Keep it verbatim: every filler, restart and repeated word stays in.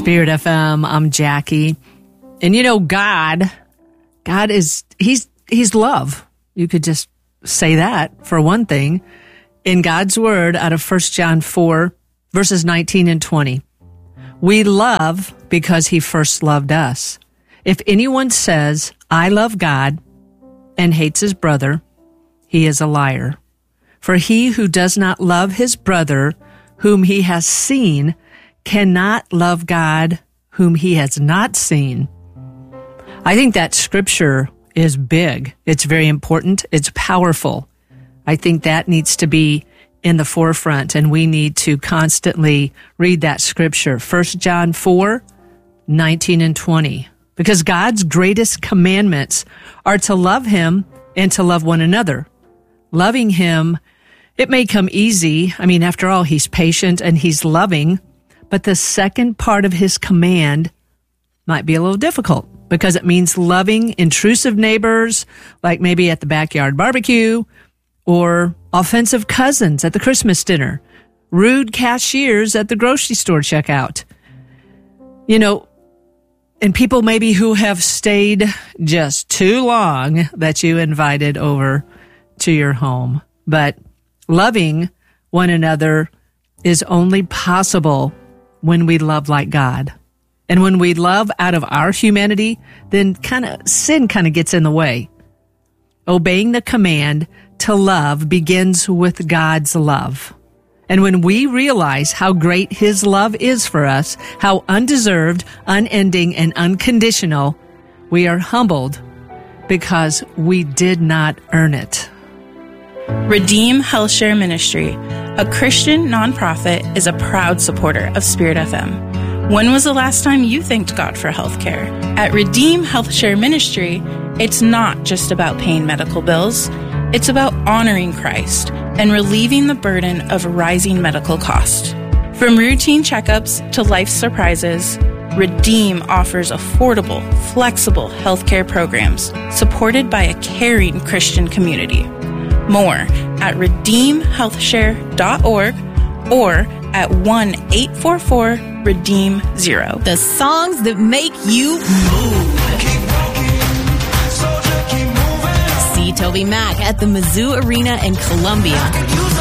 Spirit F M. I'm Jackie. And you know, God, God is, he's, he's love. You could just say that for one thing. In God's word out of First John four, verses nineteen and twenty, we love because he first loved us. If anyone says, I love God and hates his brother, he is a liar. For he who does not love his brother whom he has seen cannot love God whom he has not seen. I think that scripture is big. It's very important. It's powerful. I think that needs to be in the forefront, and we need to constantly read that scripture. First John four, nineteen and twenty. Because God's greatest commandments are to love him and to love one another. Loving him, it may come easy. I mean, after all, he's patient and he's loving. But the second part of his command might be a little difficult because it means loving intrusive neighbors, like maybe at the backyard barbecue, or offensive cousins at the Christmas dinner, rude cashiers at the grocery store checkout. You know, and people maybe who have stayed just too long that you invited over to your home. But loving one another is only possible when we love like God. And when we love out of our humanity, then kind of sin kind of gets in the way. Obeying the command to love begins with God's love. And when we realize how great his love is for us, how undeserved, unending, and unconditional, we are humbled because we did not earn it. Redeem HealthShare Ministry, a Christian nonprofit, is a proud supporter of Spirit F M. When was the last time you thanked God for healthcare? At Redeem HealthShare Ministry, it's not just about paying medical bills. It's about honoring Christ and relieving the burden of rising medical costs. From routine checkups to life surprises, Redeem offers affordable, flexible healthcare programs supported by a caring Christian community. More at redeem health share dot org or at one eight four four redeem zero. The songs that make you move. See Toby Mac at the Mizzou Arena in Columbia.